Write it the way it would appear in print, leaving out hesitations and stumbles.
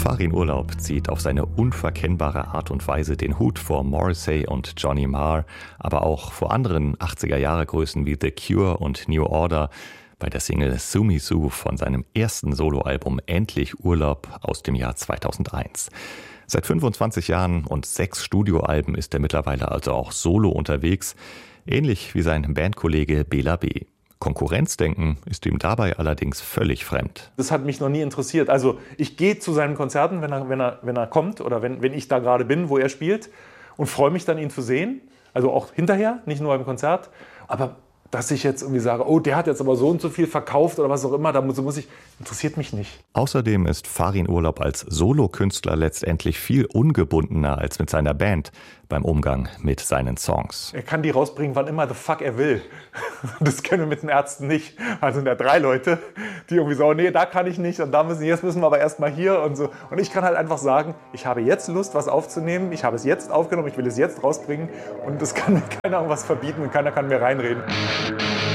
Farin Urlaub zieht auf seine unverkennbare Art und Weise den Hut vor Morrissey und Johnny Marr, aber auch vor anderen 80er-Jahre-Größen wie The Cure und New Order. Bei der Single Sue Me Sue von seinem ersten Soloalbum Endlich Urlaub aus dem Jahr 2001. Seit 25 Jahren und 6 Studioalben ist er mittlerweile also auch solo unterwegs, ähnlich wie sein Bandkollege Bela B. Konkurrenzdenken ist ihm dabei allerdings völlig fremd. Das hat mich noch nie interessiert. Also ich gehe zu seinen Konzerten, wenn er kommt oder wenn ich da gerade bin, wo er spielt, und freue mich dann, ihn zu sehen. Also auch hinterher, nicht nur im Konzert. Aber dass ich jetzt irgendwie sage, oh, der hat jetzt aber so und so viel verkauft oder was auch immer, interessiert mich nicht. Außerdem ist Farin Urlaub als Solokünstler letztendlich viel ungebundener als mit seiner Band beim Umgang mit seinen Songs. Er kann die rausbringen, wann immer the fuck er will. Das können wir mit den Ärzten nicht. Also sind ja 3 Leute, die irgendwie sagen, nee, da kann ich nicht und jetzt müssen wir aber erstmal hier und so. Und ich kann halt einfach sagen, ich habe jetzt Lust, was aufzunehmen, ich habe es jetzt aufgenommen, ich will es jetzt rausbringen und das kann mir keiner irgendwas verbieten und keiner kann mir reinreden.